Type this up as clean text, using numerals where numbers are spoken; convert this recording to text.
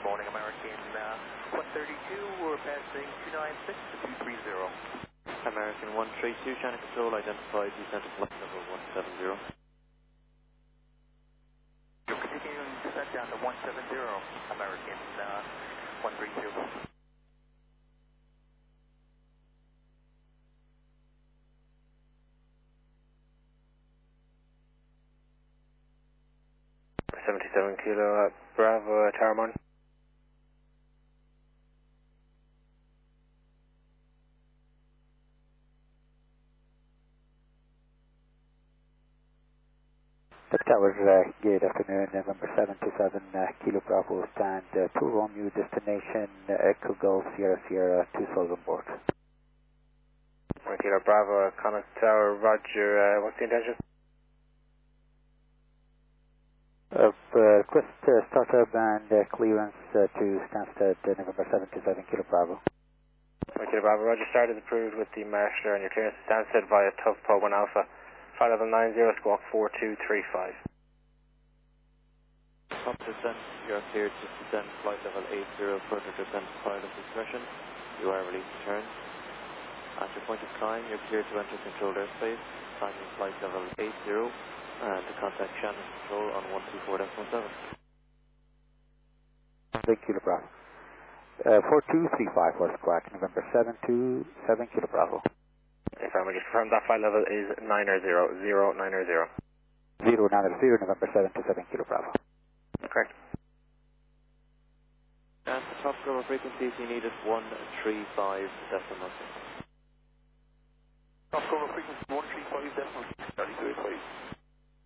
morning, American 132, we're passing 296 to 230. American 132, China Control, identified descent of flight level 170. You're continuing descent down to 170, American 132. Kilo Bravo, Taramon. Tech Towers, good afternoon, November 727, Kilo Bravo, stand 2 Romeo, destination Echo Golf, Sierra Sierra, 2 Sullivan board. 1 Kilo Bravo, Connaught Tower, roger, what's the intention? Request startup and clearance to Stansted, November 727, Kilo Bravo. 1 Kilo Bravo, roger, started approved with the marshaller and your clearance to Stansted via Tuff Pub 1 Alpha. Flight level 90, squawk 4235. Top descent, you are cleared to descend flight level 80, further descent pilot discretion. You are released to turn. At your point of climb, you're cleared to enter controlled airspace, climbing flight level 80, and to contact Shannon Control on 124.17. Thank you, Kilo Bravo. 4235 was correct, November 727, Kilo Bravo. If I may just confirm that flight level is 900, 090. 090, November 727, Kilo Bravo. Correct. And the top global frequencies you need is 135 decimal. Top global frequency 135 decimal. 33.5.